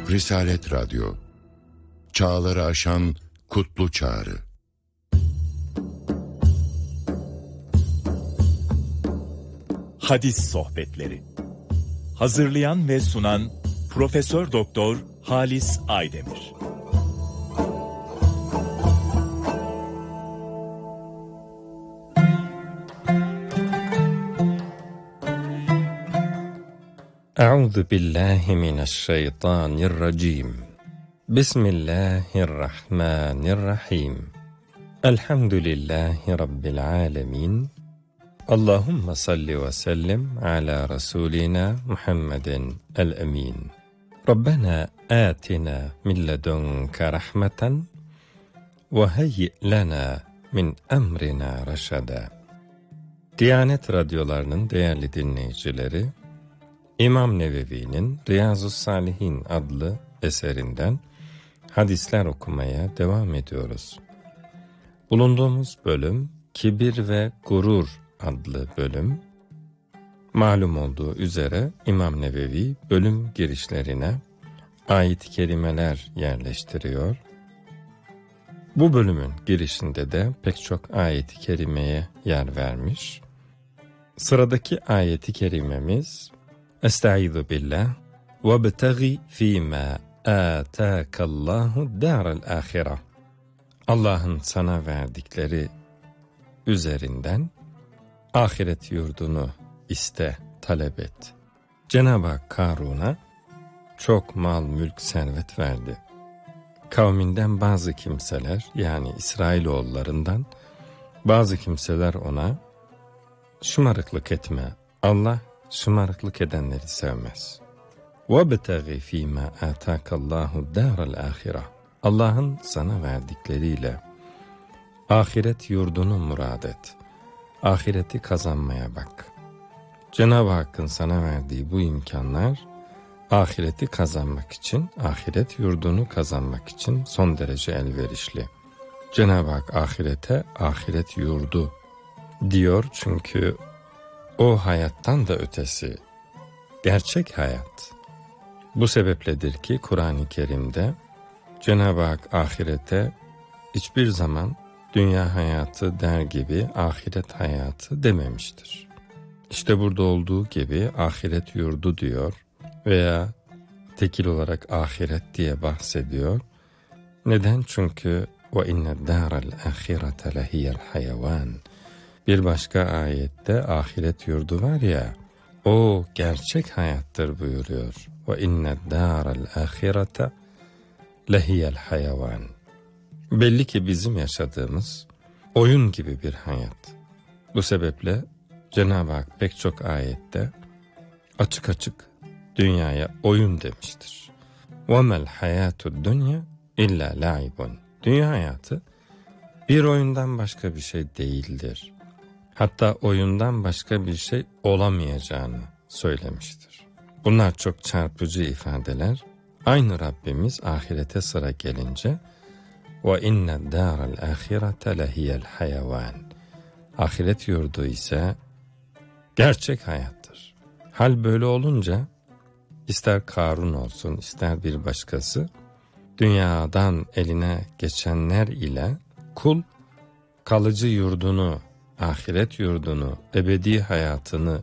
Risalet Radyo, çağları aşan kutlu çağrı. Hadis Sohbetleri. Hazırlayan ve sunan Profesör Doktor Halis Aydemir. Euzu billahi mineşşeytanirracim. Bismillahirrahmanirrahim. Elhamdülillahi rabbil alamin. Allahumme salli ve sellim ala rasulina Muhammedin el-emin. Rabbena atina min ledunke rahmeten ve heyyi lana min emrina reşada. Diyanet radyolarının değerli dinleyicileri, İmam Nevevi'nin Riyazu's-Salihin adlı eserinden hadisler okumaya devam ediyoruz. Bulunduğumuz bölüm Kibir ve Gurur adlı bölüm. Malum olduğu üzere İmam Nevevi bölüm girişlerine ayet-i kerimeler yerleştiriyor. Bu bölümün girişinde de pek çok ayet-i kerimeye yer vermiş. Sıradaki ayet-i kerimemiz Estaizu billah ve betagi fîmâ âtâkallâhu dâral âhireh. Allah'ın sana verdikleri üzerinden ahiret yurdunu iste, talep et. Cenab-ı Hak Karun'a çok mal, mülk, servet verdi. Kavminden bazı kimseler, yani İsrailoğullarından bazı kimseler ona şımarıklık etme, Allah şımarıklık edenleri sevmez. وَبْتَغِ ف۪ي مَا آتَاكَ اللّٰهُ دَارَ الْآخِرَةِ. Allah'ın sana verdikleriyle ahiret yurdunu murad et. Ahireti kazanmaya bak. Cenab-ı Hakk'ın sana verdiği bu imkanlar, ahireti kazanmak için, ahiret yurdunu kazanmak için son derece elverişli. Cenab-ı Hak ahirete, ahiret yurdu diyor çünkü o hayattan da ötesi, gerçek hayat. Bu sebepledir ki Kur'an-ı Kerim'de Cenab-ı Hak ahirete hiçbir zaman dünya hayatı der gibi ahiret hayatı dememiştir. İşte burada olduğu gibi ahiret yurdu diyor veya tekil olarak ahiret diye bahsediyor. Neden? Çünkü وَاِنَّ الدَّارَ الْآخِرَةَ لَهِيَ الْحَيَوَانِ. Bir başka ayette ahiret yurdu var ya, o gerçek hayattır buyuruyor. وَاِنَّ الدَّارَ الْآخِرَةَ لَهِيَ الْحَيَوَانِ. Belli ki bizim yaşadığımız oyun gibi bir hayat. Bu sebeple Cenab-ı Hak pek çok ayette açık açık dünyaya oyun demiştir. وَمَا الْحَيَاتُ الدُّنْيَا اِلَّا لَعِبٌ. Dünya hayatı bir oyundan başka bir şey değildir. Hatta oyundan başka bir şey olamayacağını söylemiştir. Bunlar çok çarpıcı ifadeler. Aynı Rabbimiz ahirete sıra gelince وَاِنَّ الدَّارَ الْآخِرَةَ لَهِيَ الْحَيَوَانِ. Ahiret yurdu ise gerçek hayattır. Hal böyle olunca ister Karun olsun ister bir başkası, dünyadan eline geçenler ile kul kalıcı yurdunu, ahiret yurdunu, ebedi hayatını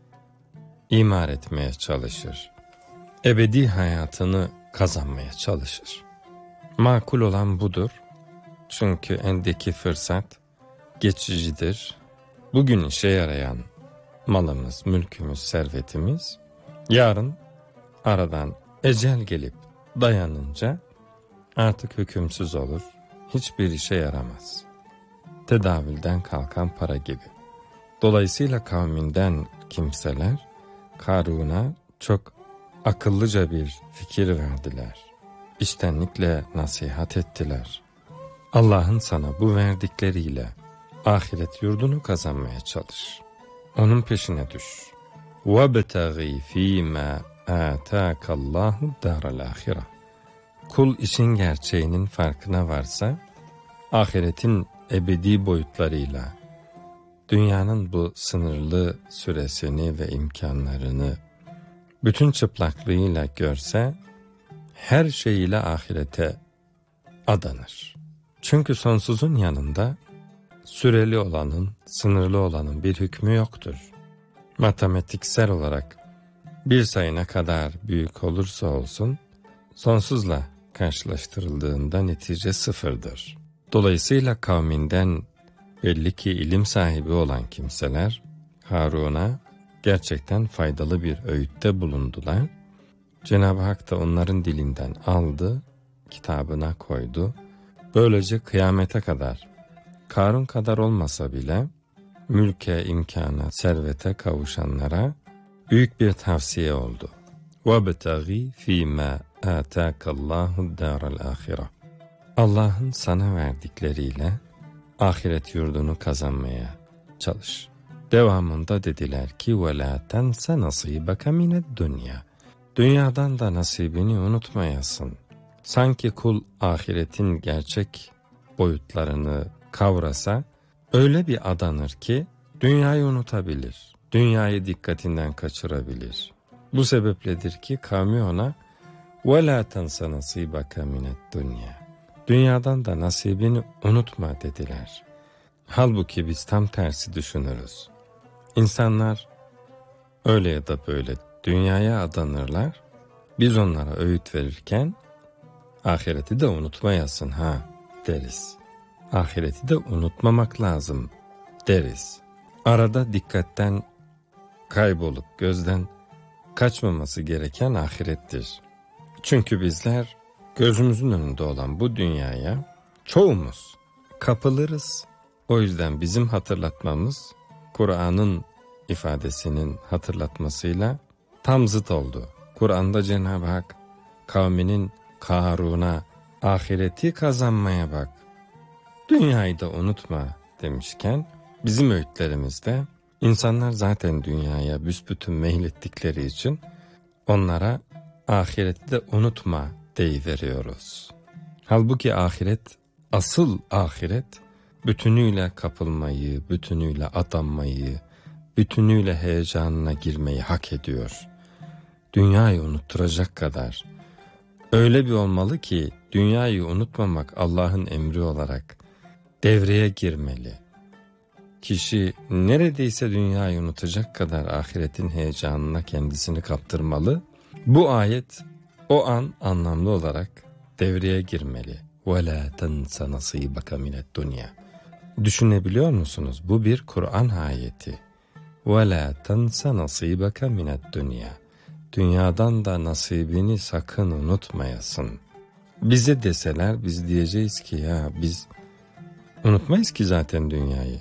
imar etmeye çalışır. Ebedi hayatını kazanmaya çalışır. Makul olan budur. Çünkü eldeki fırsat geçicidir. Bugün işe yarayan malımız, mülkümüz, servetimiz, yarın aradan ecel gelip dayanınca artık hükümsüz olur, hiçbir işe yaramaz. Tedavülden kalkan para gibi. Dolayısıyla kavminden kimseler Karun'a çok akıllıca bir fikir verdiler. İçtenlikle nasihat ettiler. Allah'ın sana bu verdikleriyle ahiret yurdunu kazanmaya çalış. Onun peşine düş. وَبْتَغِي ف۪ي مَا آتَاكَ اللّٰهُ دَارَ الْآخِرَةِ. Kul işin gerçeğinin farkına varsa, ahiretin ebedi boyutlarıyla, dünyanın bu sınırlı süresini ve imkanlarını bütün çıplaklığıyla görse, her şeyiyle ahirete adanır. Çünkü sonsuzun yanında süreli olanın, sınırlı olanın bir hükmü yoktur. Matematiksel olarak bir sayı ne kadar büyük olursa olsun, sonsuzla karşılaştırıldığında netice sıfırdır. Dolayısıyla kavminden belli ki ilim sahibi olan kimseler, Harun'a gerçekten faydalı bir öğütte bulundular. Cenab-ı Hak da onların dilinden aldı, kitabına koydu. Böylece kıyamete kadar, Karun kadar olmasa bile, mülke, imkana, servete kavuşanlara büyük bir tavsiye oldu. وَبْتَغِي ف۪ي مَا آتَاكَ اللّٰهُ الدَّارَ الْآخِرَةِ Allah'ın sana verdikleriyle ahiret yurdunu kazanmaya çalış. Devamında dediler ki وَلَا تَنْسَ نَصِيبَكَ مِنَ الدُّنْيَا Dünyadan da nasibini unutmayasın. Sanki kul ahiretin gerçek boyutlarını kavrasa, öyle bir adanır ki dünyayı unutabilir, dünyayı dikkatinden kaçırabilir. Bu sebepledir ki kavmi ona وَلَا تَنْسَ نَصِيبَكَ مِنَ الدُّنْيَا Dünyadan da nasibini unutma dediler. Halbuki biz tam tersi düşünürüz. İnsanlar öyle ya da böyle dünyaya adanırlar. Biz onlara öğüt verirken ahireti de unutmayasın deriz. Ahireti de unutmamak lazım deriz. Arada dikkatten kaybolup gözden kaçmaması gereken ahirettir. Çünkü bizler gözümüzün önünde olan bu dünyaya çoğumuz kapılırız. O yüzden bizim hatırlatmamız Kur'an'ın ifadesinin hatırlatmasıyla tam zıt oldu. Kur'an'da Cenab-ı Hak kavminin Karun'a ahireti kazanmaya bak, dünyayı da unutma demişken bizim öğütlerimizde insanlar zaten dünyaya büsbütün meylettikleri için onlara ahireti de unutma deyiveriyoruz. Halbuki ahiret, asıl ahiret bütünüyle kapılmayı, bütünüyle adanmayı, bütünüyle heyecanına girmeyi hak ediyor. Dünyayı unutturacak kadar. Öyle bir olmalı ki dünyayı unutmamak Allah'ın emri olarak devreye girmeli. Kişi neredeyse dünyayı unutacak kadar ahiretin heyecanına kendisini kaptırmalı. Bu ayet o an anlamlı olarak devreye girmeli. وَلَا تَنْسَ نَصِيبَكَ مِنَ الدُّنْيَا Düşünebiliyor musunuz? Bu bir Kur'an ayeti. وَلَا تَنْسَ نَصِيبَكَ مِنَ الدُّنْيَا Dünyadan da nasibini sakın unutmayasın. Bize deseler biz diyeceğiz ki ya biz unutmayız ki zaten dünyayı.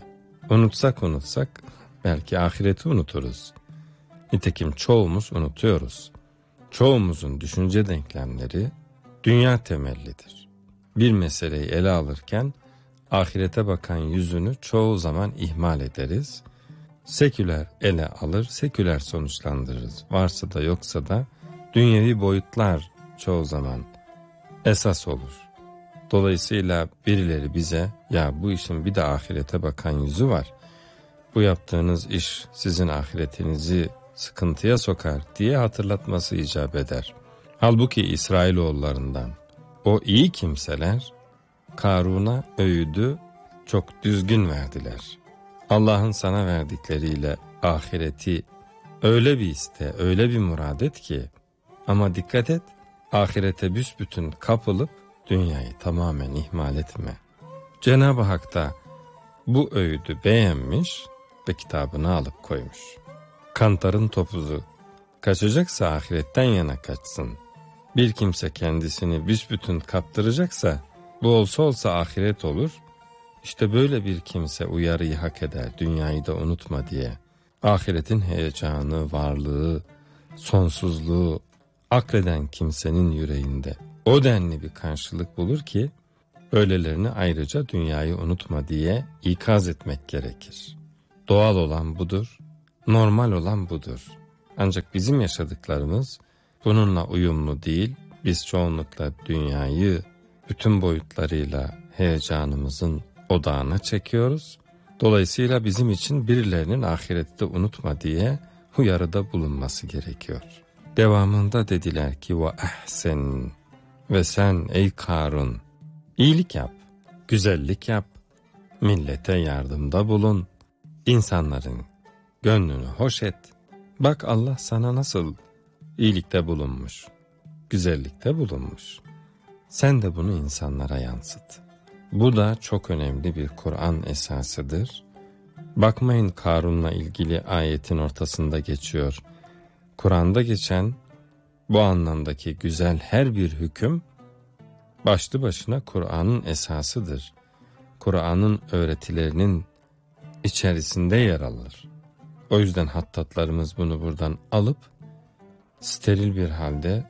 Unutsak belki ahireti unuturuz. Nitekim çoğumuz unutuyoruz. Çoğumuzun düşünce denklemleri dünya temellidir. Bir meseleyi ele alırken ahirete bakan yüzünü çoğu zaman ihmal ederiz. Seküler ele alır, seküler sonuçlandırırız. Varsa da yoksa da dünyevi boyutlar çoğu zaman esas olur. Dolayısıyla birileri bize ya bu işin bir de ahirete bakan yüzü var. Bu yaptığınız iş sizin ahiretinizi sıkıntıya sokar diye hatırlatması icap eder. Halbuki İsrailoğullarından o iyi kimseler Karun'a öğüdü çok düzgün verdiler. Allah'ın sana verdikleriyle ahireti öyle bir iste, öyle bir murad et ki ama dikkat et ahirete büsbütün kapılıp dünyayı tamamen ihmal etme. Cenab-ı Hak da bu öğüdü beğenmiş ve kitabına alıp koymuş. Kantarın topuzu kaçacaksa ahiretten yana kaçsın. Bir kimse kendisini büsbütün kaptıracaksa bu olsa ahiret olur. İşte böyle bir kimse uyarıyı hak eder, dünyayı da unutma diye. Ahiretin heyecanı, varlığı, sonsuzluğu akleden kimsenin yüreğinde o denli bir karşılık bulur ki, öylelerini ayrıca dünyayı unutma diye ikaz etmek gerekir. Doğal olan budur, normal olan budur. Ancak bizim yaşadıklarımız bununla uyumlu değil. Biz çoğunlukla dünyayı bütün boyutlarıyla heyecanımızın odağına çekiyoruz. Dolayısıyla bizim için birilerinin ahireti de unutma diye uyarıda bulunması gerekiyor. Devamında dediler ki وَاَحْسَنْ Ve sen ey Karun, iyilik yap, güzellik yap, millete yardımda bulun, insanların gönlünü hoş et. Bak Allah sana nasıl iyilikte bulunmuş, güzellikte bulunmuş. Sen de bunu insanlara yansıt. Bu da çok önemli bir Kur'an esasıdır. Bakmayın Karun'la ilgili ayetin ortasında geçiyor. Kur'an'da geçen bu anlamdaki güzel her bir hüküm başlı başına Kur'an'ın esasıdır. Kur'an'ın öğretilerinin içerisinde yer alır. O yüzden hattatlarımız bunu buradan alıp steril bir halde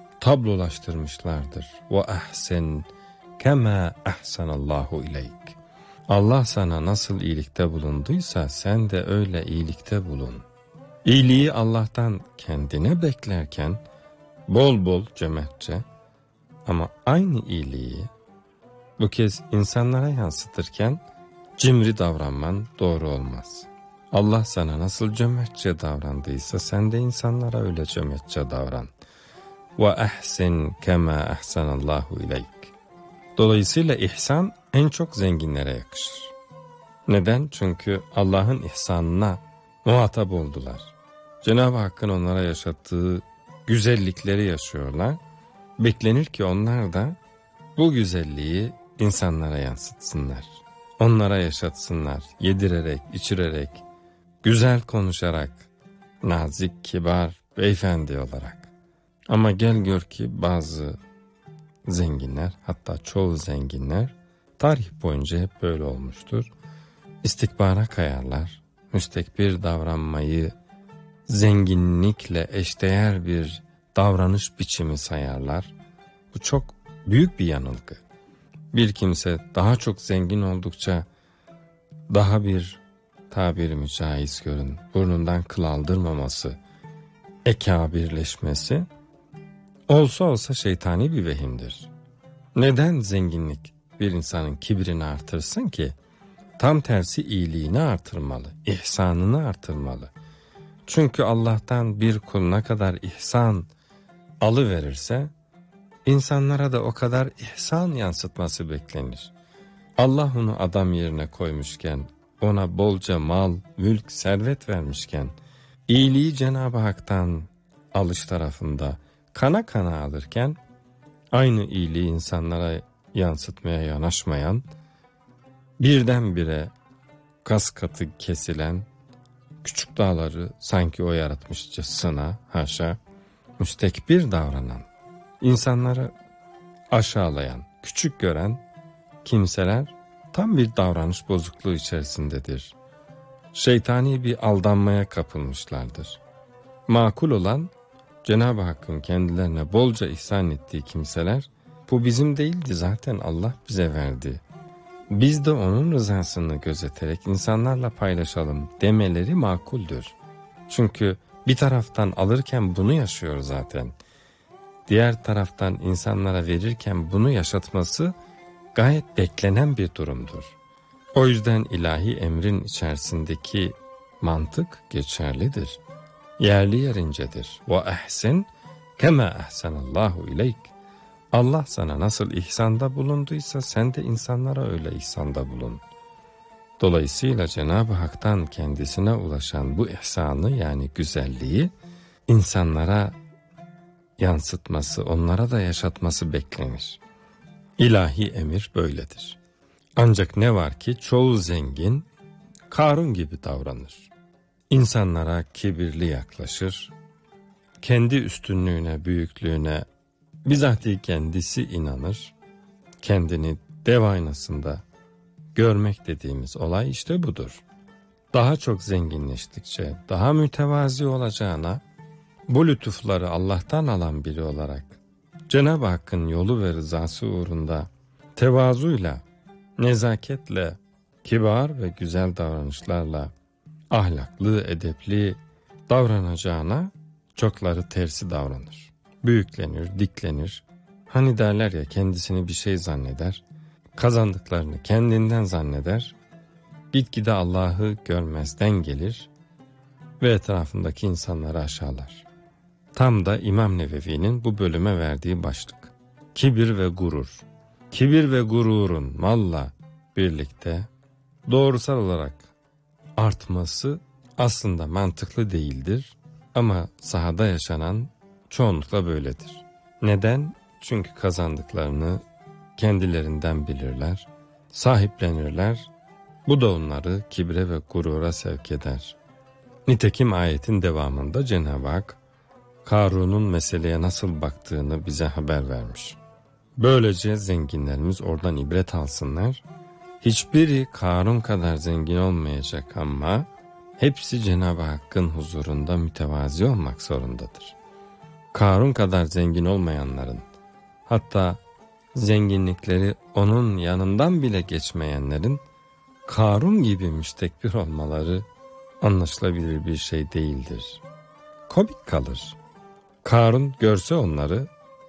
tablolaştırmışlardır. Ve ahsen kema ahsanallahu ileyk. Allah sana nasıl iyilikte bulunduysa sen de öyle iyilikte bulun. İyiliği Allah'tan kendine beklerken bol bol cömertçe ama aynı iyiliği bu kez insanlara yansıtırken cimri davranman doğru olmaz. Allah sana nasıl cömertçe davrandıysa sen de insanlara öyle cömertçe davran. Ve ahsen kema ahsanallahu ileyk. Dolayısıyla ihsan en çok zenginlere yakışır. Neden? Çünkü Allah'ın ihsanına muhatap oldular. Cenab-ı Hakk'ın onlara yaşattığı güzellikleri yaşıyorlar. Beklenir ki onlar da bu güzelliği insanlara yansıtsınlar. Onlara yaşatsınlar, yedirerek, içirerek, güzel konuşarak, nazik, kibar, beyefendi olarak. Ama gel gör ki bazı zenginler, hatta çoğu zenginler tarih boyunca hep böyle olmuştur. İstikbara kayarlar, müstekbir davranmayı zenginlikle eşdeğer bir davranış biçimi sayarlar. Bu çok büyük bir yanılgı. Bir kimse daha çok zengin oldukça daha bir tabirimi caiz görün, burnundan kıl aldırmaması, ekabirleşmesi olsa şeytani bir vehimdir. Neden zenginlik bir insanın kibrini artırsın ki? Tam tersi iyiliğini artırmalı, ihsanını artırmalı. Çünkü Allah'tan bir kul ne kadar ihsan alıverirse, insanlara da o kadar ihsan yansıtması beklenir. Allah onu adam yerine koymuşken, ona bolca mal, mülk, servet vermişken, iyiliği Cenab-ı Hak'tan alış tarafında kana kana alırken, aynı iyiliği insanlara yansıtmaya yanaşmayan, birdenbire kas katı kesilen, küçük dağları sanki o yaratmışçasına, haşa, müstekbir davranan, insanları aşağılayan, küçük gören kimseler tam bir davranış bozukluğu içerisindedir. Şeytani bir aldanmaya kapılmışlardır. Makul olan, Cenab-ı Hakk'ın kendilerine bolca ihsan ettiği kimseler, bu bizim değildi zaten Allah bize verdi. Biz de onun rızasını gözeterek insanlarla paylaşalım demeleri makuldür. Çünkü bir taraftan alırken bunu yaşıyor zaten. Diğer taraftan insanlara verirken bunu yaşatması gayet beklenen bir durumdur. O yüzden ilahi emrin içerisindeki mantık geçerlidir. Yerli yerincedir. Ve ahsen kema ahsanallahu ileyk. Allah sana nasıl ihsanda bulunduysa sen de insanlara öyle ihsanda bulun. Dolayısıyla Cenab-ı Hak'tan kendisine ulaşan bu ihsanı yani güzelliği insanlara yansıtması, onlara da yaşatması beklenir. İlahi emir böyledir. Ancak ne var ki çoğu zengin Karun gibi davranır. İnsanlara kibirli yaklaşır, kendi üstünlüğüne, büyüklüğüne bizatihi kendisi inanır, kendini dev aynasında görmek dediğimiz olay işte budur. Daha çok zenginleştikçe, daha mütevazi olacağına, bu lütufları Allah'tan alan biri olarak, Cenab-ı Hakk'ın yolu ve rızası uğrunda tevazuyla, nezaketle, kibar ve güzel davranışlarla, ahlaklı, edepli davranacağına çokları tersi davranır. Büyüklenir, diklenir. Hani derler ya kendisini bir şey zanneder, kazandıklarını kendinden zanneder, gitgide Allah'ı görmezden gelir ve etrafındaki insanları aşağılar. Tam da İmam Nevevi'nin bu bölüme verdiği başlık. kibir ve gurur. Kibir ve gururun malla birlikte doğrusal olarak artması aslında mantıklı değildir. Ama sahada yaşanan çoğunlukla böyledir. Neden? Çünkü kazandıklarını kendilerinden bilirler, sahiplenirler. Bu da onları kibre ve gurura sevk eder. Nitekim ayetin devamında Cenab-ı Hak, Karun'un meseleye nasıl baktığını bize haber vermiş. Böylece zenginlerimiz oradan ibret alsınlar. Hiçbiri Karun kadar zengin olmayacak ama hepsi Cenab-ı Hakk'ın huzurunda mütevazi olmak zorundadır. Karun kadar zengin olmayanların, hatta zenginlikleri onun yanından bile geçmeyenlerin Karun gibi müstekbir olmaları anlaşılabilir bir şey değildir. Komik kalır. Karun görse onları,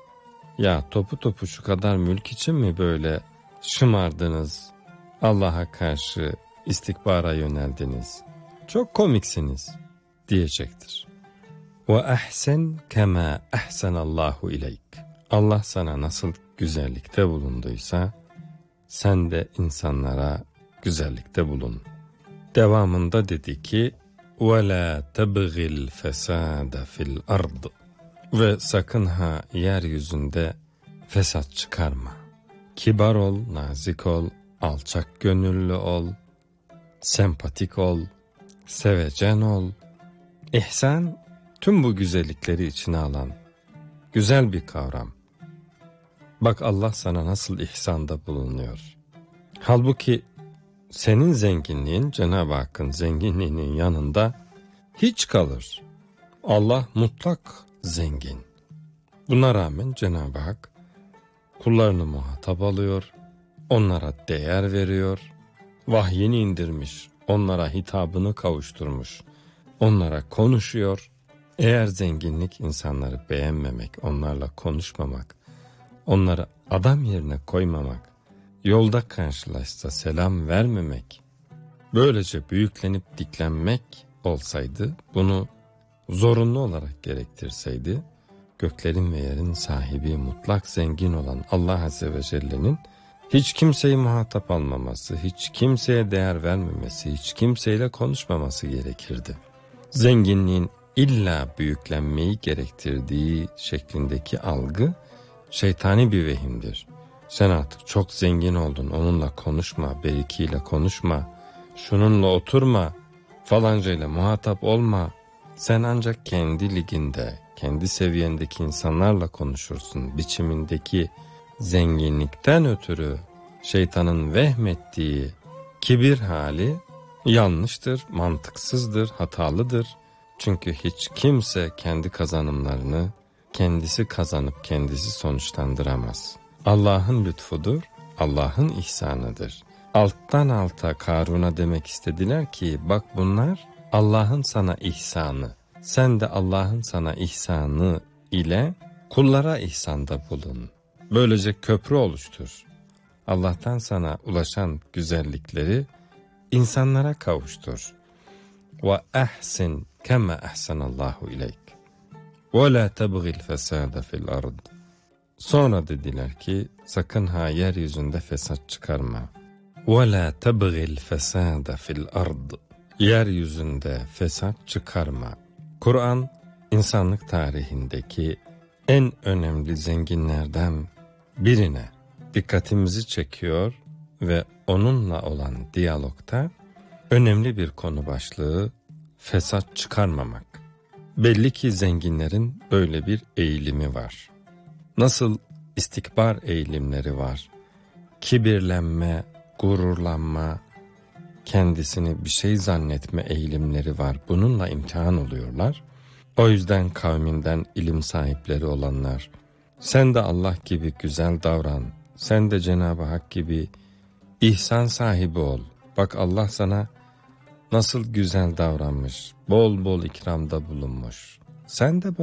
ya topu şu kadar mülk için mi böyle şımardınız, Allah'a karşı istikbara yöneldiniz, çok komiksiniz diyecektir. Ve ahsen kema ahsenallahu ileyk. Allah sana nasıl güzellikte bulunduysa sen de insanlara güzellikte bulun. Devamında dedi ki وَلَا تَبْغِ الْفَسَادَ فِي الْأَرْضِ. Ve sakın ha yeryüzünde fesat çıkarma. Kibar ol, nazik ol, alçak gönüllü ol, sempatik ol, sevecen ol. İhsan tüm bu güzellikleri içine alan güzel bir kavram. Bak Allah sana nasıl ihsanda bulunuyor. Halbuki senin zenginliğin Cenab-ı Hakk'ın zenginliğinin yanında hiç kalır. Allah mutlak zengin. Buna rağmen Cenab-ı Hak kullarını muhatap alıyor, onlara değer veriyor, vahyini indirmiş, onlara hitabını kavuşturmuş, onlara konuşuyor. Eğer zenginlik insanları beğenmemek, onlarla konuşmamak, onları adam yerine koymamak, yolda karşılaşsa selam vermemek, böylece büyüklenip diklenmek olsaydı, bunu zorunlu olarak gerektirseydi, göklerin ve yerin sahibi mutlak zengin olan Allah Azze ve Celle'nin hiç kimseyi muhatap almaması, hiç kimseye değer vermemesi, hiç kimseyle konuşmaması gerekirdi. Zenginliğin illa büyüklenmeyi gerektirdiği şeklindeki algı şeytani bir vehimdir. Sen artık çok zengin oldun, onunla konuşma, beykiyle konuşma, şununla oturma, falancayla muhatap olma. Sen ancak kendi liginde, kendi seviyendeki insanlarla konuşursun. Biçimindeki zenginlikten ötürü şeytanın vehmettiği kibir hali yanlıştır, mantıksızdır, hatalıdır. Çünkü hiç kimse kendi kazanımlarını kendisi kazanıp kendisi sonuçlandıramaz. Allah'ın lütfudur, Allah'ın ihsanıdır. Alttan alta Karun'a demek istediler ki bak bunlar Allah'ın sana ihsanı. Sen de Allah'ın sana ihsanı ile kullara ihsanda bulun. Böylece köprü oluştur. Allah'tan sana ulaşan güzellikleri insanlara kavuştur. Ve ahsin kema ahsanallahu ileyk. Ve la tebgil fesada fil ard. Sonra dediler ki sakın ha yeryüzünde fesat çıkarma. Ve la tebgil fesada fil ard. Yeryüzünde fesat çıkarma. Kur'an insanlık tarihindeki en önemli zenginlerden birine dikkatimizi çekiyor ve onunla olan diyalogta önemli bir konu başlığı fesat çıkarmamak. Belli ki zenginlerin böyle bir eğilimi var. Nasıl istikbar eğilimleri var, kibirlenme, gururlanma, kendisini bir şey zannetme eğilimleri var. Bununla imtihan oluyorlar. O yüzden kavminden ilim sahipleri olanlar, sen de Allah gibi güzel davran, sen de Cenab-ı Hak gibi ihsan sahibi ol. Bak Allah sana nasıl güzel davranmış, bol bol ikramda bulunmuş. Sen de